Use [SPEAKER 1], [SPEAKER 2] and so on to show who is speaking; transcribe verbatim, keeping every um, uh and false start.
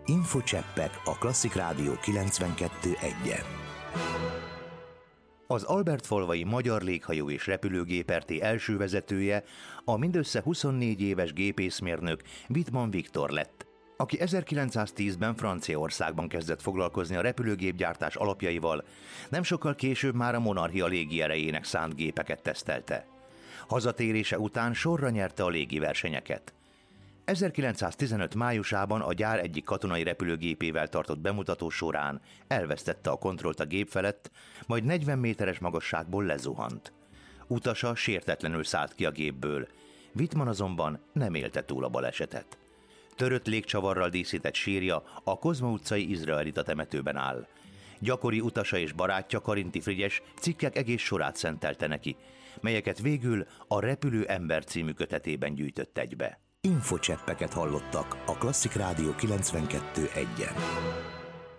[SPEAKER 1] Infocseppek a Klasszik Rádió kilencvenkettő egyen. Az Albertfalvai Magyar Léghajó és Repülőgép er té első vezetője a mindössze huszonnégy éves gépészmérnök Wittmann Viktor lett, aki ezerkilencszáztízben Franciaországban kezdett foglalkozni a repülőgépgyártás alapjaival, nem sokkal később már a monarchia légierejének szánt gépeket tesztelte. Hazatérése után sorra nyerte a légiversenyeket. ezerkilencszáztizenöt májusában a gyár egyik katonai repülőgépével tartott bemutató során elvesztette a kontrollt a gép felett, majd negyven méteres magasságból lezuhant. Utasa sértetlenül szállt ki a gépből, Wittmann azonban nem élte túl a balesetet. Törött légcsavarral díszített sírja a Kozma utcai izraelita temetőben áll. Gyakori utasa és barátja, Karinti Frigyes cikkek egész sorát szentelte neki, melyeket végül a Repülő ember című kötetében gyűjtött egybe. Infocseppeket hallottak a Klasszik Rádió kilencvenkettő egyen.